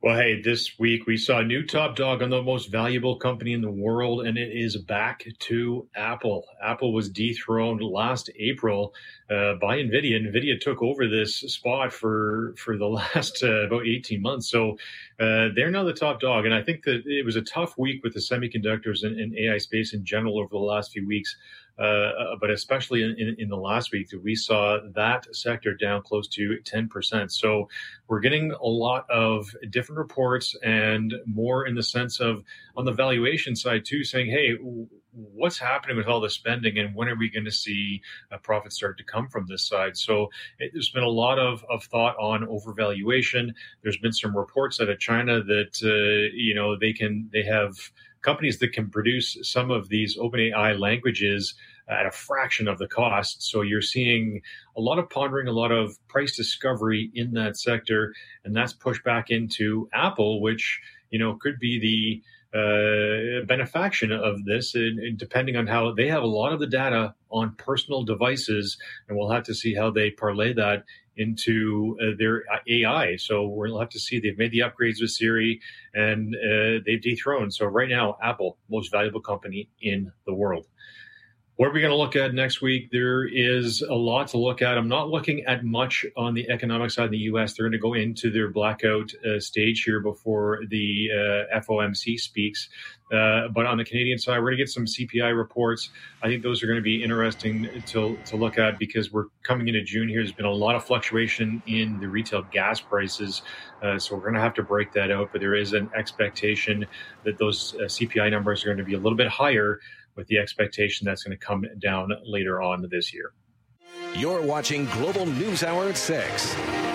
Well, hey, this week we saw a new top dog on the most valuable company in the world, and it is back to Apple. Apple was dethroned last April by NVIDIA. NVIDIA took over this spot for the last about 18 months. So they're now the top dog. And I think that it was a tough week with the semiconductors and AI space in general over the last few weeks. But especially in the last week, we saw that sector down close to 10%. So we're getting a lot of different reports and more in the sense of on the valuation side too, saying, hey, what's happening with all the spending and when are we going to see a profit start to come from this side? So there's been a lot of thought on overvaluation. There's been some reports out of China that, they have companies that can produce some of these OpenAI languages at a fraction of the cost. So you're seeing a lot of pondering, a lot of price discovery in that sector. And that's pushed back into Apple, which, could be the benefaction of this, and depending on how they have a lot of the data on personal devices. And we'll have to see how they parlay that into their AI. So we'll have to see. They've made the upgrades with Siri and they've dethroned. So right now, Apple, most valuable company in the world. What are we going to look at next week? There is a lot to look at. I'm not looking at much on the economic side in the U.S. They're going to go into their blackout stage here before the FOMC speaks. But on the Canadian side, we're going to get some CPI reports. I think those are going to be interesting to look at because we're coming into June here. There's been a lot of fluctuation in the retail gas prices. So we're going to have to break that out. But there is an expectation that those CPI numbers are going to be a little bit higher, with the expectation that's going to come down later on this year. You're watching Global News Hour at 6.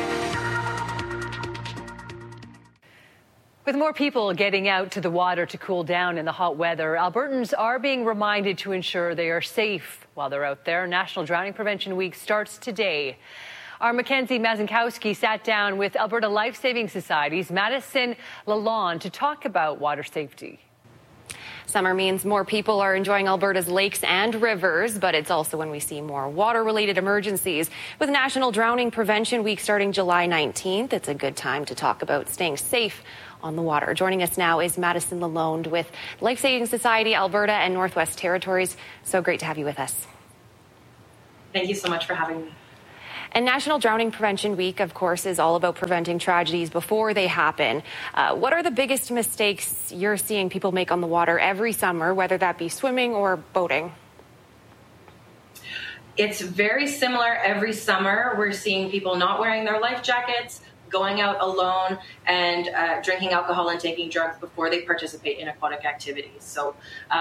With more people getting out to the water to cool down in the hot weather, Albertans are being reminded to ensure they are safe while they're out there. National Drowning Prevention Week starts today. Our Mackenzie Mazankowski sat down with Alberta Life Saving Society's Madison Lalonde to talk about water safety. Summer means more people are enjoying Alberta's lakes and rivers, but it's also when we see more water-related emergencies. With National Drowning Prevention Week starting July 19th, it's a good time to talk about staying safe on the water. Joining us now is Madison Lalonde with Life Saving Society Alberta and Northwest Territories. So great to have you with us. Thank you so much for having me. And National Drowning Prevention Week, of course, is all about preventing tragedies before they happen. What are the biggest mistakes you're seeing people make on the water every summer, whether that be swimming or boating? It's very similar every summer. We're seeing people not wearing their life jackets, going out alone, and drinking alcohol and taking drugs before they participate in aquatic activities. So,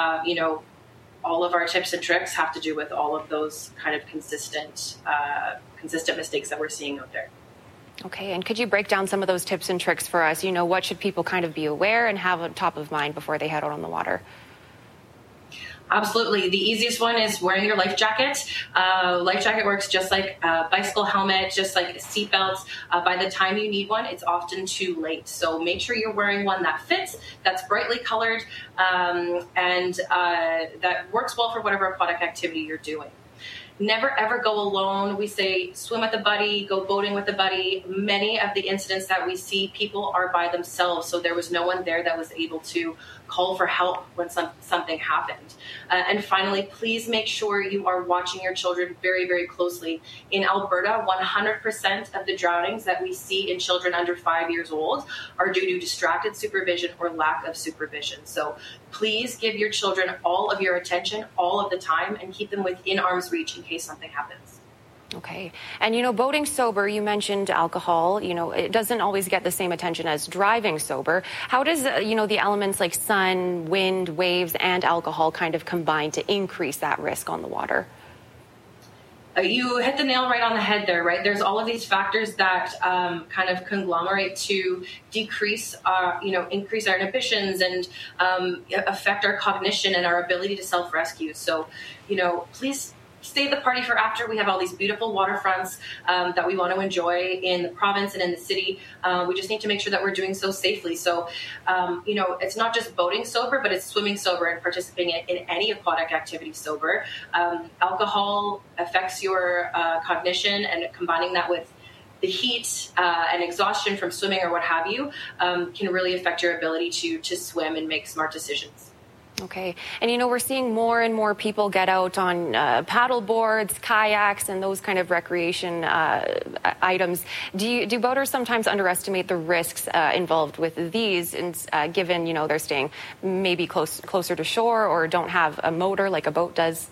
all of our tips and tricks have to do with all of those kind of consistent mistakes that we're seeing out there. Okay, and could you break down some of those tips and tricks for us? What should people kind of be aware and have on top of mind before they head out on the water? Absolutely. The easiest one is wearing your life jacket. Life jacket works just like a bicycle helmet, just like seatbelts. By the time you need one, it's often too late. So make sure you're wearing one that fits, that's brightly colored, and that works well for whatever aquatic activity you're doing. Never, ever go alone. We say swim with a buddy, go boating with a buddy. Many of the incidents that we see, people are by themselves, so there was no one there that was able to call for help when something happened. And finally, please make sure you are watching your children very, very closely. In Alberta, 100% of the drownings that we see in children under 5 years old are due to distracted supervision or lack of supervision. So please give your children all of your attention all of the time and keep them within arm's reach in case something happens. Okay. And, boating sober, you mentioned alcohol, it doesn't always get the same attention as driving sober. How does, the elements like sun, wind, waves, and alcohol kind of combine to increase that risk on the water? You hit the nail right on the head there, right? There's all of these factors that kind of conglomerate to decrease, increase our inhibitions and affect our cognition and our ability to self-rescue. So, please save the party for after. We have all these beautiful waterfronts that we want to enjoy in the province and in the city. We just need to make sure that we're doing so safely. So, it's not just boating sober, but it's swimming sober and participating in any aquatic activity sober. Alcohol affects your cognition, and combining that with the heat and exhaustion from swimming or what have you can really affect your ability to swim and make smart decisions. Okay. And, we're seeing more and more people get out on paddle boards, kayaks, and those kind of recreation items. Do boaters sometimes underestimate the risks involved with these, and given, they're staying maybe closer to shore or don't have a motor like a boat does?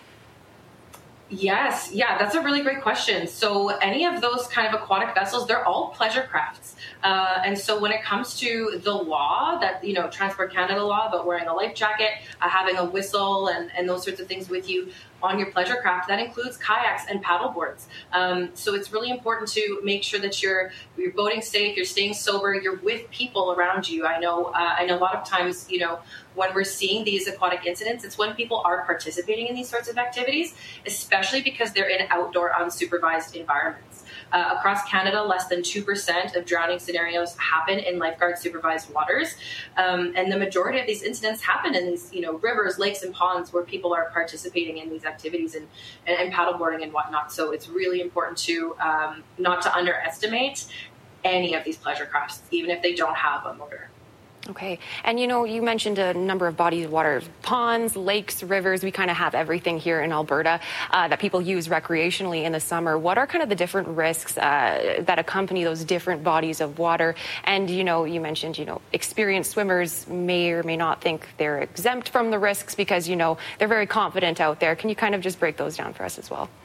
Yes. Yeah, that's a really great question. So any of those kind of aquatic vessels, they're all pleasure crafts. And so when it comes to the law that, Transport Canada law about wearing a life jacket, having a whistle and those sorts of things with you on your pleasure craft, that includes kayaks and paddle boards. So it's really important to make sure that you're boating safe, you're staying sober, you're with people around you. I know a lot of times, when we're seeing these aquatic incidents, it's when people are participating in these sorts of activities, especially because they're in outdoor unsupervised environments. Across Canada, less than 2% of drowning scenarios happen in lifeguard supervised waters. And the majority of these incidents happen in these, rivers, lakes, and ponds where people are participating in these activities and paddleboarding and whatnot. So it's really important to not to underestimate any of these pleasure crafts, even if they don't have a motor. Okay. And, you mentioned a number of bodies of water, ponds, lakes, rivers. We kind of have everything here in Alberta that people use recreationally in the summer. What are kind of the different risks that accompany those different bodies of water? And, you mentioned, experienced swimmers may or may not think they're exempt from the risks because, they're very confident out there. Can you kind of just break those down for us as well?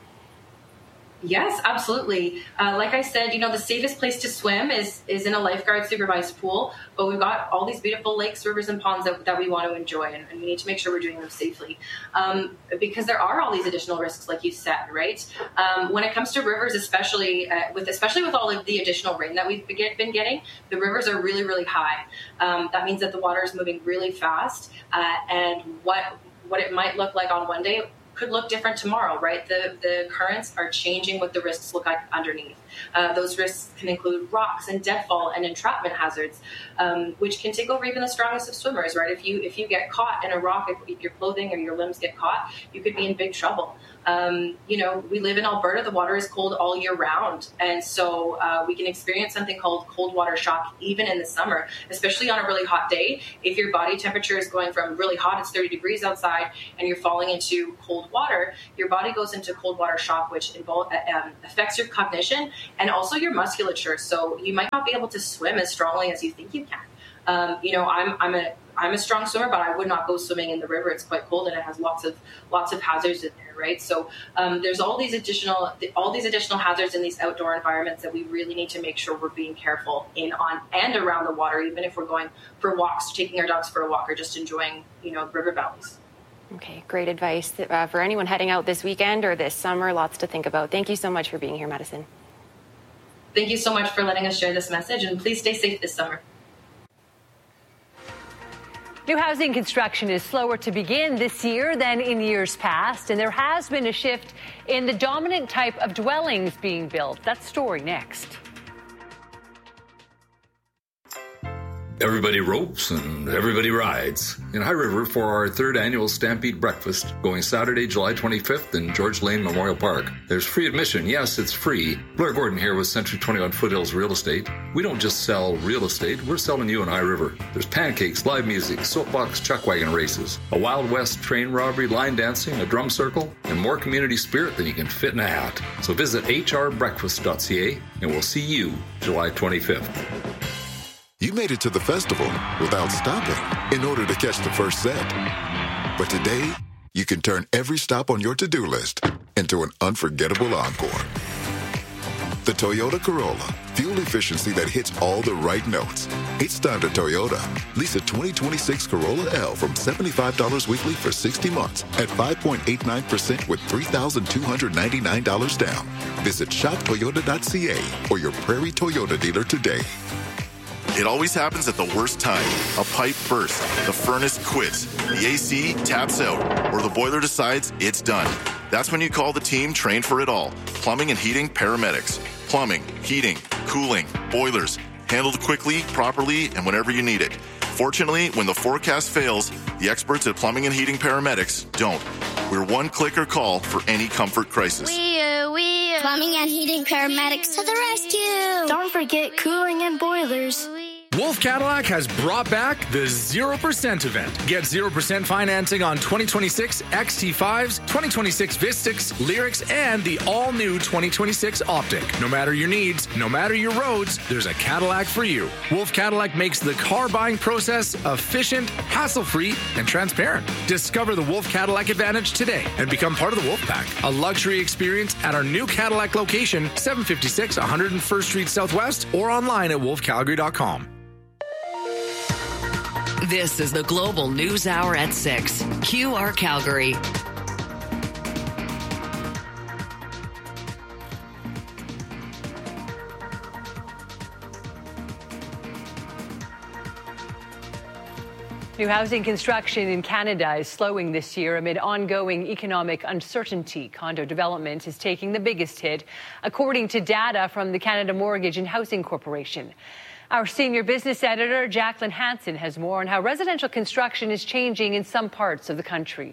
Yes, absolutely. Like I said, the safest place to swim is in a lifeguard supervised pool, but we've got all these beautiful lakes, rivers, and ponds that we want to enjoy, and we need to make sure we're doing them safely because there are all these additional risks, like you said, right? When it comes to rivers, especially with all of the additional rain that we've been getting, the rivers are really, really high. That means that the water is moving really fast, and what it might look like on one day could look different tomorrow, right? The currents are changing what the risks look like underneath. Those risks can include rocks and deadfall and entrapment hazards, which can take over even the strongest of swimmers, right? If you get caught in a rock, if your clothing or your limbs get caught, you could be in big trouble. We live in Alberta. The water is cold all year round. And so we can experience something called cold water shock even in the summer, especially on a really hot day. If your body temperature is going from really hot, it's 30 degrees outside, and you're falling into cold water, your body goes into cold water shock, which affects your cognition and also your musculature. So you might not be able to swim as strongly as you think you can. I'm a strong swimmer, but I would not go swimming in the river. It's quite cold and it has lots of hazards in there, right? So there's all these additional hazards in these outdoor environments that we really need to make sure we're being careful in, on, and around the water, even if we're going for walks, taking our dogs for a walk, or just enjoying, river valleys. Okay, great advice for anyone heading out this weekend or this summer. Lots to think about. Thank you so much for being here, Madison. Thank you so much for letting us share this message, and please stay safe this summer. New housing construction is slower to begin this year than in years past, and there has been a shift in the dominant type of dwellings being built. That story next. Everybody ropes and everybody rides. In High River for our third annual Stampede Breakfast, going Saturday, July 25th in George Lane Memorial Park. There's free admission. Yes, it's free. Blair Gordon here with Century 21 Foothills Real Estate. We don't just sell real estate, we're selling you in High River. There's pancakes, live music, soapbox chuck wagon races, a Wild West train robbery, line dancing, a drum circle, and more community spirit than you can fit in a hat. So visit hrbreakfast.ca and we'll see you July 25th. You made it to the festival without stopping in order to catch the first set. But today, you can turn every stop on your to-do list into an unforgettable encore. The Toyota Corolla, fuel efficiency that hits all the right notes. It's time to Toyota. Lease a 2026 Corolla L from $75 weekly for 60 months at 5.89% with $3,299 down. Visit shoptoyota.ca or your Prairie Toyota dealer today. It always happens at the worst time. A pipe bursts, the furnace quits, the AC taps out, or the boiler decides it's done. That's when you call the team trained for it all. Plumbing and heating paramedics. Plumbing, heating, cooling, boilers. Handled quickly, properly, and whenever you need it. Fortunately, when the forecast fails, the experts at Plumbing and Heating Paramedics don't. We're one click or call for any comfort crisis. Plumbing and heating paramedics to the rescue. Don't forget cooling and boilers. Wolf Cadillac has brought back the 0% event. Get 0% financing on 2026 XT5s, 2026 Vistix, Lyrics, and the all-new 2026 Optic. No matter your needs, no matter your roads, there's a Cadillac for you. Wolf Cadillac makes the car buying process efficient, hassle-free, and transparent. Discover the Wolf Cadillac Advantage today and become part of the Wolf Pack, a luxury experience at our new Cadillac location, 756 101st Street Southwest, or online at wolfcalgary.com. This is the Global News Hour at 6. QR Calgary. New housing construction in Canada is slowing this year amid ongoing economic uncertainty. Condo development is taking the biggest hit, according to data from the Canada Mortgage and Housing Corporation. Our senior business editor, Jacqueline Hansen, has more on how residential construction is changing in some parts of the country.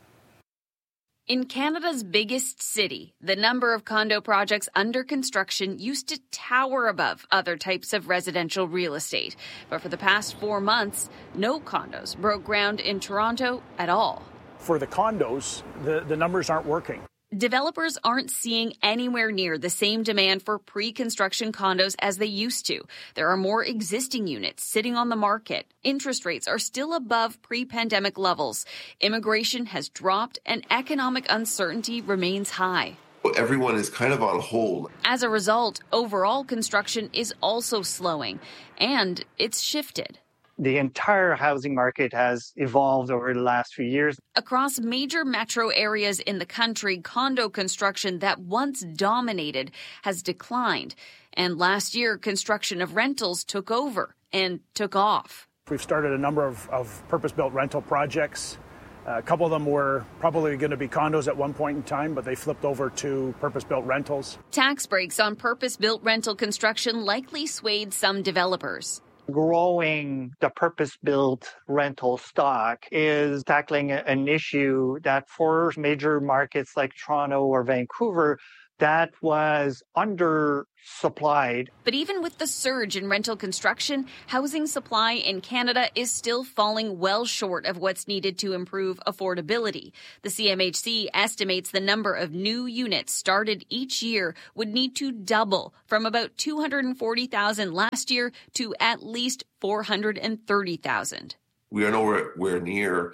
In Canada's biggest city, the number of condo projects under construction used to tower above other types of residential real estate. But for the past 4 months, no condos broke ground in Toronto at all. For the condos, the numbers aren't working. Developers aren't seeing anywhere near the same demand for pre-construction condos as they used to. There are more existing units sitting on the market. Interest rates are still above pre-pandemic levels. Immigration has dropped and economic uncertainty remains high. Everyone is kind of on hold. As a result, overall construction is also slowing, and it's shifted. The entire housing market has evolved over the last few years. Across major metro areas in the country, condo construction that once dominated has declined. And last year, construction of rentals took over and took off. We've started a number of purpose-built rental projects. A couple of them were probably going to be condos at one point in time, but they flipped over to purpose-built rentals. Tax breaks on purpose-built rental construction likely swayed some developers. Growing the purpose-built rental stock is tackling an issue that for major markets like Toronto or Vancouver, that was undersupplied. But even with the surge in rental construction, housing supply in Canada is still falling well short of what's needed to improve affordability. The CMHC estimates the number of new units started each year would need to double from about 240,000 last year to at least 430,000. We are nowhere near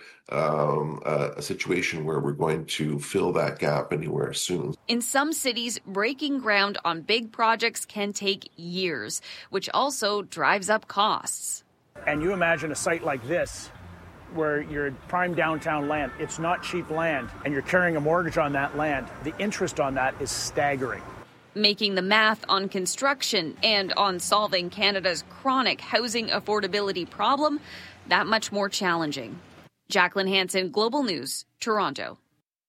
a situation where we're going to fill that gap anywhere soon. In some cities, breaking ground on big projects can take years, which also drives up costs. And you imagine a site like this, where you're prime downtown land, it's not cheap land, and you're carrying a mortgage on that land. The interest on that is staggering. Making the math on construction and on solving Canada's chronic housing affordability problem that much more challenging. Jacqueline Hansen, Global News, Toronto.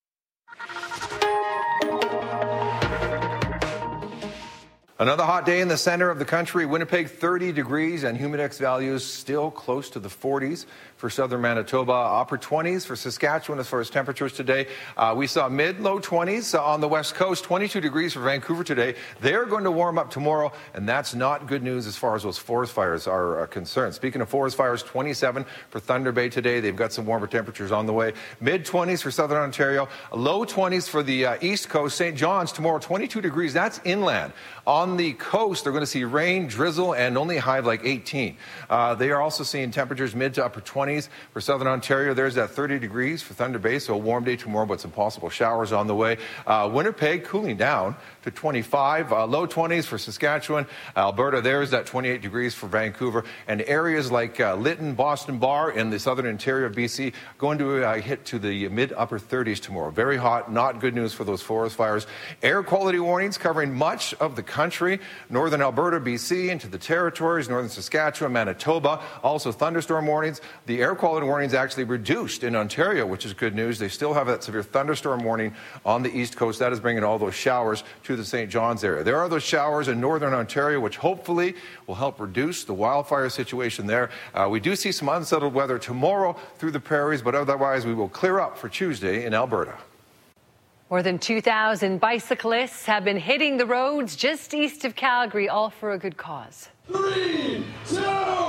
Another hot day in the center of the country. Winnipeg, 30 degrees and humidex values still close to the 40s for southern Manitoba. Upper 20s for Saskatchewan as far as temperatures today. We saw mid-low 20s on the west coast. 22 degrees for Vancouver today. They're going to warm up tomorrow, and that's not good news as far as those forest fires are concerned. Speaking of forest fires, 27 for Thunder Bay today. They've got some warmer temperatures on the way. Mid-20s for southern Ontario. Low 20s for the east coast. St. John's tomorrow, 22 degrees. That's inland. On the coast, they're going to see rain, drizzle, and only a high of like 18. They are also seeing temperatures mid to upper 20s for southern Ontario. There's that 30 degrees for Thunder Bay, so a warm day tomorrow, but some possible showers on the way. Winnipeg cooling down to 25, low 20s for Saskatchewan. Alberta, there's that 28 degrees for Vancouver. And areas like Lytton, Boston Bar, and the southern interior of BC going to hit to the mid-upper 30s tomorrow. Very hot, not good news for those forest fires. Air quality warnings covering much of the country. Northern Alberta, BC, into the territories, northern Saskatchewan, Manitoba. Also thunderstorm warnings. The air quality warnings actually reduced in Ontario, which is good news. They still have that severe thunderstorm warning on the east coast. That is bringing all those showers to the St. John's area. There are those showers in northern Ontario, which hopefully will help reduce the wildfire situation there. We do see some unsettled weather tomorrow through the prairies, but otherwise we will clear up for Tuesday in Alberta. More than 2,000 bicyclists have been hitting the roads just east of Calgary, all for a good cause. 3, 2,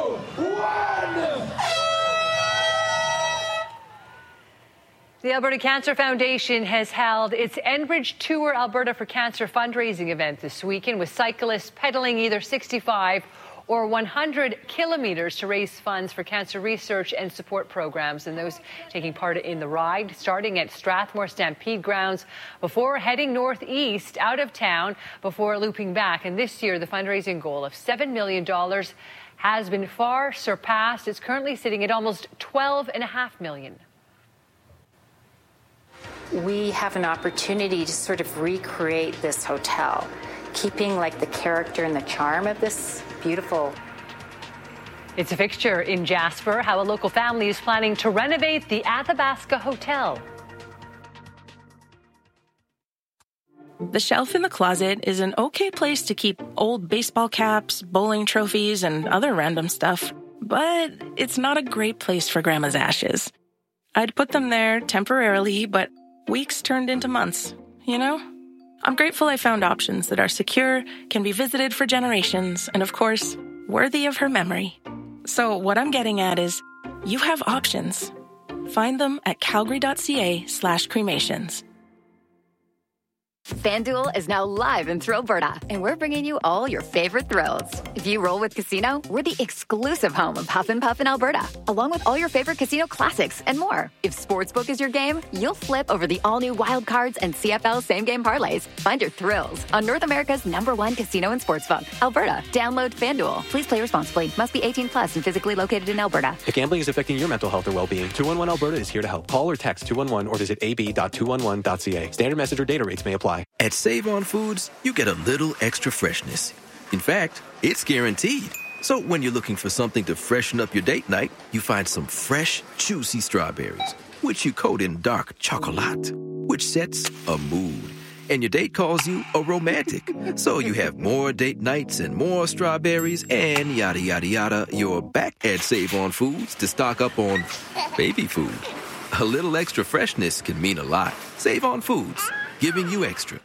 1. The Alberta Cancer Foundation has held its Enbridge Tour Alberta for Cancer fundraising event this weekend, with cyclists pedaling either 65 or 100 kilometers to raise funds for cancer research and support programs. And those taking part in the ride, starting at Strathmore Stampede Grounds before heading northeast out of town before looping back. And this year, the fundraising goal of $7 million has been far surpassed. It's currently sitting at almost $12.5 million. We have an opportunity to sort of recreate this hotel, keeping like the character and the charm of this beautiful. It's a fixture in Jasper, how a local family is planning to renovate the Athabasca Hotel. The shelf in the closet is an okay place to keep old baseball caps, bowling trophies, and other random stuff. But it's not a great place for Grandma's ashes. I'd put them there temporarily, but weeks turned into months, you know? I'm grateful I found options that are secure, can be visited for generations, and of course, worthy of her memory. So what I'm getting at is, you have options. Find them at calgary.ca/cremations. FanDuel is now live in Thrillberta, and we're bringing you all your favorite thrills. If you roll with Casino, we're the exclusive home of Huff and Puff in Alberta, along with all your favorite casino classics and more. If Sportsbook is your game, you'll flip over the all-new Wild Cards and CFL same-game parlays. Find your thrills on North America's #1 casino and sportsbook, Alberta. Download FanDuel. Please play responsibly. Must be 18 plus and physically located in Alberta. If gambling is affecting your mental health or well-being, 211 Alberta is here to help. Call or text 211 or visit ab.211.ca. Standard message or data rates may apply. At Save On Foods, you get a little extra freshness. In fact, it's guaranteed. So when you're looking for something to freshen up your date night, you find some fresh, juicy strawberries, which you coat in dark chocolate, which sets a mood. And your date calls you a romantic. So you have more date nights and more strawberries and yada, yada, yada. You're back at Save On Foods to stock up on baby food. A little extra freshness can mean a lot. Save On Foods, giving you extra.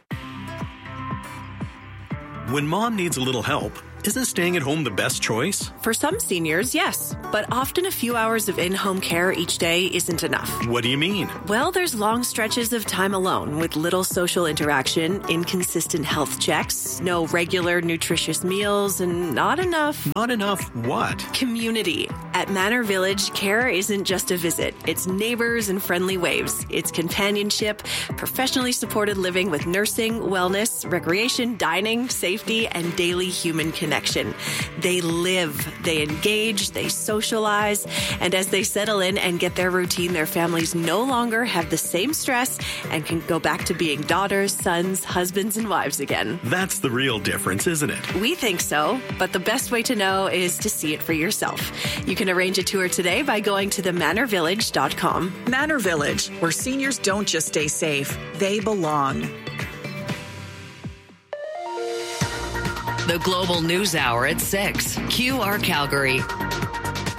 When mom needs a little help, isn't staying at home the best choice? For some seniors, yes. But often a few hours of in-home care each day isn't enough. What do you mean? Well, there's long stretches of time alone with little social interaction, inconsistent health checks, no regular nutritious meals, and not enough. Not enough what? Community. At Manor Village, care isn't just a visit. It's neighbors and friendly waves. It's companionship, professionally supported living with nursing, wellness, recreation, dining, safety, and daily human connection. They live, they engage, they socialize, and as they settle in and get their routine, their families no longer have the same stress and can go back to being daughters, sons, husbands, and wives again. That's the real difference, isn't it? We think so, but the best way to know is to see it for yourself. You can arrange a tour today by going to themanorvillage.com. Manor Village, where seniors don't just stay safe, they belong. The Global News Hour at 6. QR Calgary.